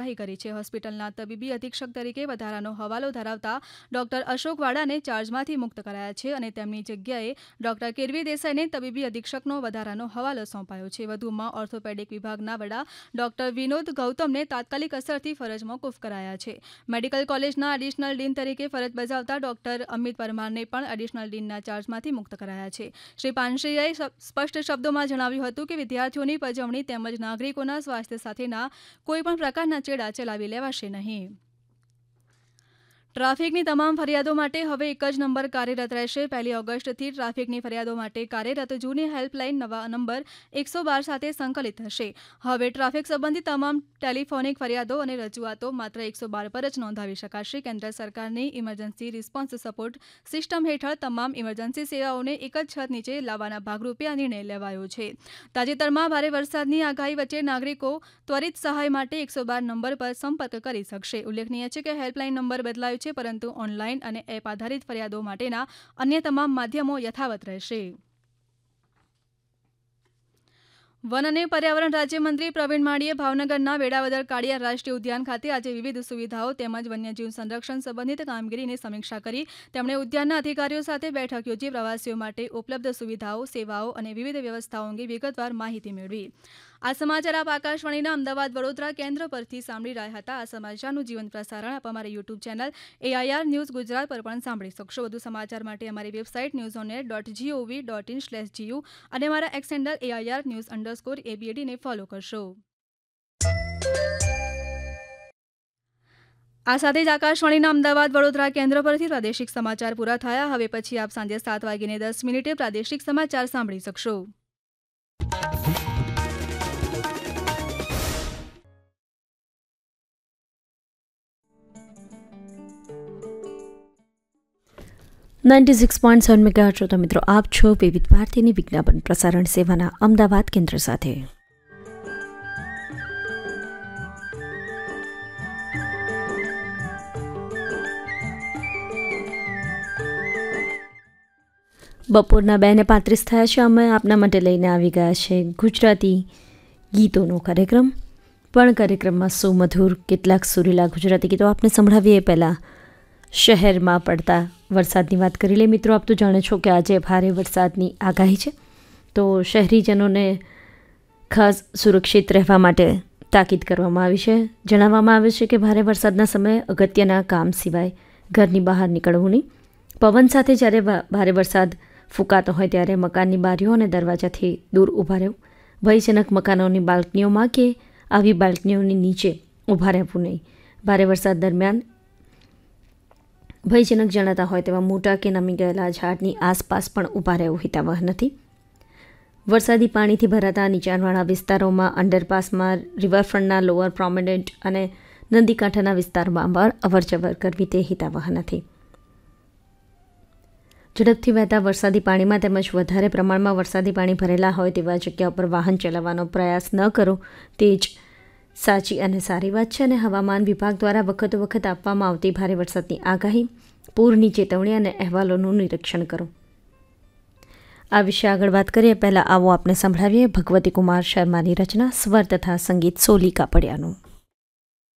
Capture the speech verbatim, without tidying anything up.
આગાહી કરી છે. હોસ્પિટલના તબીબી અધિક્ષક તરીકે વધારાનો હવાલો ધરાવતા ડોક્ટર અશોક વાડાને ચાર્જમાંથી મુક્ત કરાયા છે અને તેમની જગ્યાએ ડોક્ટર કિરવી દેસાઈને તબીબી અધિક્ષકનો વધારાનો હવાલો સોંપાયો છે. વધુમાં ઓર્થોપેડિક વિભાગના વડા ડોક્ટર વિનોદ ગૌતમને તાત્કાલિક અસરથી ફરજ મોકૂફ કરાયા છે. મેડિકલ કોલેજના એડિશનલ ડીન તરીકે ફરજ બજાવતા ડોક્ટર અમિત પરમારને પણ એડિશનલ ડીનના ચાર્જમાંથી મુક્ત કરાયા છે. શ્રી પાનસરીયાએ સ્પષ્ટ શબ્દોમાં જણાવ્યું હતું કે વિદ્યાર્થીઓની પજવણી તેમજ નાગરિકોના સ્વાસ્થ્ય સાથેના કોઈપણ પ્રકારના ચેડા ચલાવી લેવાશે નહીં. ટ્રાફિકની તમામ ફરિયાદો માટે હવે એક જ નંબર કાર્યરત રહેશે. પહેલી ઓગસ્ટથી ટ્રાફિકની ફરિયાદો માટે કાર્યરત જૂની હેલ્પલાઇન નવા નંબર એકસો બાર સાથે સંકલિત થશે. હવે ટ્રાફિક સંબંધિત તમામ ટેલિફોનિક ફરિયાદો અને રજૂઆતો માત્ર એકસો બાર પર જ નોંધાવી શકાશે. કેન્દ્ર સરકારની ઇમરજન્સી રિસ્પોન્સ સપોર્ટ સિસ્ટમ હેઠળ તમામ ઇમરજન્સી સેવાઓને એક જ છત નીચે લાવવાના ભાગરૂપે આ નિર્ણય લેવાયો છે. તાજેતરમાં ભારે વરસાદની આગાહી વચ્ચે નાગરિકો ત્વરિત સહાય માટે એકસો બાર નંબર પર સંપર્ક કરી શકશે. ઉલ્લેખનીય છે કે હેલ્પલાઇન નંબર બદલાયો છે, પરંતુ ઓનલાઈન અને એપ આધારિત ફરિયાદો માટેના અન્ય તમામ માધ્યમો યથાવત રહેશે. વન અને પર્યાવરણ રાજ્યમંત્રી પ્રવીણ માળીએ ભાવનગરના વેળાવદર કાળિયાર રાષ્ટ્રીય ઉદ્યાન ખાતે આજે વિવિધ સુવિધાઓ તેમજ વન્યજીવ સંરક્ષણ સંબંધિત કામગીરીની સમીક્ષા કરી. તેમણે ઉદ્યાનના અધિકારીઓ સાથે બેઠક યોજી પ્રવાસીઓ માટે ઉપલબ્ધ સુવિધાઓ, સેવાઓ અને વિવિધ વ્યવસ્થાઓ અંગે વિગતવાર માહિતી મેળવી. આ સમાચાર આપ આકાશવાણીના અમદાવાદ વડોદરા કેન્દ્ર પરથી સાંભળી રહ્યા હતા. આ સમાચારનું જીવંત પ્રસારણ આપ અમારી YouTube channel AIR news Gujarat પર પણ સાંભળી શકશો. વધુ સમાચાર માટે અમારી website news on air dot GOV dot in slash GU અને અમારા x handle AIR news underscore એબીએડીને follow કરશો. આ સાથે જ આકાશવાણીના અમદાવાદ વડોદરા કેન્દ્ર પરથી પ્રાદેશિક સમાચાર પૂરા થયા. હવે પછી આપ સાંજે સાત વાગીને દસ મિનિટે પ્રાદેશિક સમાચાર સાંભળી શકશો. Ninety six point seven megahertz શ્રોતા મિત્રો, આપ છો વિવિધ ભારતીની વિજ્ઞાપન પ્રસારણ સેવાના અમદાવાદ કેન્દ્ર સાથે. બપોરના બે ને પાંત્રીસ થયા છે. અમે આપના માટે લઈને આવી ગયા છે ગુજરાતી ગીતોનો કાર્યક્રમ. પણ કાર્યક્રમમાં સુમધુર કેટલાક સુરીલા ગુજરાતી ગીતો આપને સંભળાવીએ. પહેલાં શહેરમાં પડતા વરસાદની વાત કરી લે. મિત્રો, આપ તો જાણો છો કે આજે ભારે વરસાદની આગાહી છે, તો શહેરીજનોને ખાસ સુરક્ષિત રહેવા માટે તાકીદ કરવામાં આવી છે. જણાવવામાં આવે છે કે ભારે વરસાદના સમયે અગત્યના કામ સિવાય ઘરની બહાર નીકળવું નહીં. પવન સાથે જ્યારે ભારે વરસાદ ફૂંકાતો હોય ત્યારે મકાનની બારીઓ અને દરવાજાથી દૂર ઊભા રહેવું. ભયજનક મકાનોની બાલ્કનીઓમાં કે આવી બાલ્કનીઓની નીચે ઊભા રહેવું નહીં. ભારે વરસાદ દરમિયાન ભયજનક જણાતા હોય તેવા મોટા કે નમી ગયેલા ઝાડની આસપાસ પણ ઊભા રહેવું હિતાવહ નથી. વરસાદી પાણીથી ભરાતા નીચાણવાળા વિસ્તારોમાં, અંડરપાસમાં, રિવરફ્રન્ટના લોઅર પ્રોમિનન્ટ અને નદીકાંઠાના વિસ્તારોમાં પણ અવરજવર કરવી તે હિતાવહ નથી. ઝડપથી વહેતા વરસાદી પાણીમાં તેમજ વધારે પ્રમાણમાં વરસાદી પાણી ભરેલા હોય તેવા જગ્યા પર વાહન ચલાવવાનો પ્રયાસ ન કરો તે જ સાચી અને સારી વાત છે. અને હવામાન વિભાગ દ્વારા વખતો વખત આપવામાં આવતી ભારે વરસાદની આગાહી, પૂરની ચેતવણી અને અહેવાલોનું નિરીક્ષણ કરો. આ વિશે આગળ વાત કરીએ. પહેલાં આવો આપને સંભળાવીએ ભગવતી કુમાર શર્માની રચના, સ્વર તથા સંગીત સોલી કાપડિયાનું.